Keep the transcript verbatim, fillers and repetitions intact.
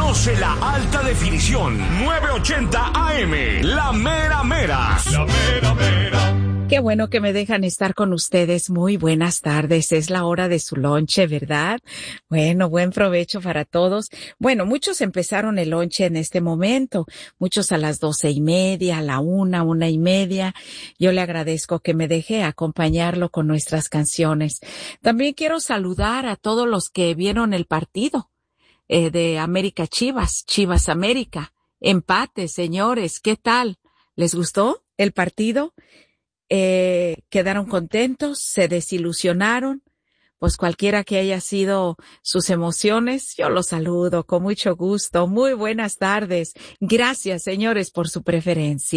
Conoce la alta definición nueve ochenta A M, la mera mera. La mera mera. Qué bueno que me dejan estar con ustedes. Muy buenas tardes. Es la hora de su lonche, ¿verdad? Bueno, buen provecho para todos. Bueno, muchos empezaron el lonche en este momento. Muchos a las doce y media, a la una, una y media. Yo le agradezco que me deje acompañarlo con nuestras canciones. También quiero saludar a todos los que vieron el partido eh, de América Chivas, Chivas América. Empate, señores. ¿Qué tal? ¿Les gustó el partido? Eh, quedaron contentos, se desilusionaron, pues cualquiera que haya sido sus emociones, yo los saludo con mucho gusto. Muy buenas tardes. Gracias, señores, por su preferencia.